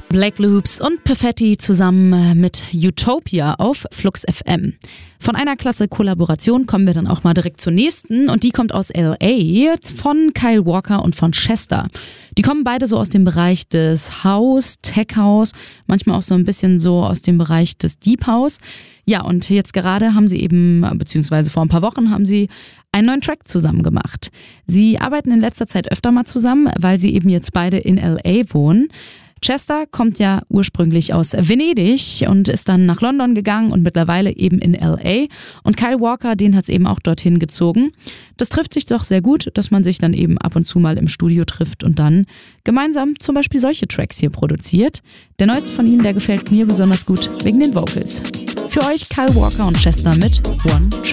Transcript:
Black Loops und Perfetti zusammen mit Utopia auf Flux FM. Von einer klasse Kollaboration kommen wir dann auch mal direkt zur nächsten und die kommt aus LA von Kyle Walker und von Chester. Die kommen beide so aus dem Bereich des House, Tech House, manchmal auch so ein bisschen so aus dem Bereich des Deep House. Ja, und jetzt gerade haben sie eben, beziehungsweise vor ein paar Wochen haben sie einen neuen Track zusammen gemacht. Sie arbeiten in letzter Zeit öfter mal zusammen, weil sie eben jetzt beide in LA wohnen. Chester kommt ja ursprünglich aus Venedig und ist dann nach London gegangen und mittlerweile eben in LA. Und Kyle Walker, den hat es eben auch dorthin gezogen. Das trifft sich doch sehr gut, dass man sich dann eben ab und zu mal im Studio trifft und dann gemeinsam zum Beispiel solche Tracks hier produziert. Der neueste von ihnen, der gefällt mir besonders gut wegen den Vocals. Für euch Kyle Walker und Chester mit One Track.